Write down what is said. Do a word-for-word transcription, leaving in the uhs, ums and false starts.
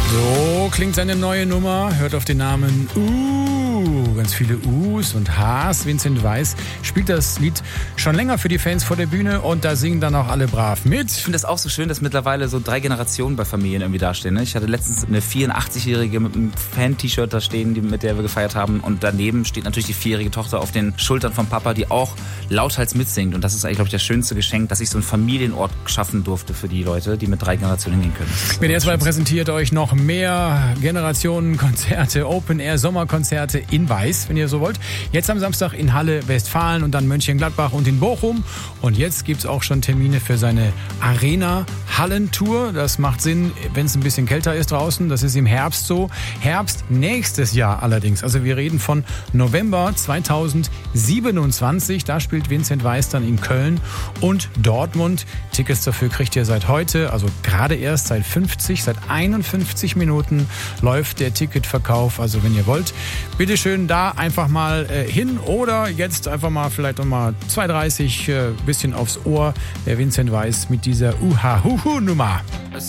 So klingt seine neue Nummer. Hört auf den Namen Uh. Ganz viele U's und H's. Vincent Weiss spielt das Lied schon länger für die Fans vor der Bühne und da singen dann auch alle brav mit. Ich finde das auch so schön, dass mittlerweile so drei Generationen bei Familien irgendwie dastehen. Ne? Ich hatte letztens eine vierundachtzigjährige mit einem Fan-T-Shirt da stehen, die, mit der wir gefeiert haben. Und daneben steht natürlich die vierjährige Tochter auf den Schultern vom Papa, die auch lauthals mitsingt. Und das ist eigentlich, glaube ich, das schönste Geschenk, dass ich so einen Familienort schaffen durfte für die Leute, die mit drei Generationen hingehen können. W D R zwei präsentiert euch noch mehr Generationenkonzerte, Open-Air-Sommerkonzerte in Weiß, wenn ihr so wollt. Jetzt am Samstag in Halle, Westfalen und dann Mönchengladbach und in Bochum. Und jetzt gibt es auch schon Termine für seine Arena-Hallentour. Das macht Sinn, wenn es ein bisschen kälter ist draußen. Das ist im Herbst so. Herbst nächstes Jahr allerdings. Also wir reden von November zweitausendsiebenundzwanzig. Da spielt Vincent Weiss dann in Köln und Dortmund. Tickets dafür kriegt ihr seit heute, also gerade erst seit fünfzig, seit einundfünfzig Minuten läuft der Ticketverkauf. Also wenn ihr wollt, bitteschön da einfach mal äh, hin oder jetzt einfach mal vielleicht nochmal zwei dreißig äh, bisschen aufs Ohr. Der Vincent Weiss mit dieser Uha-Huhu-Nummer.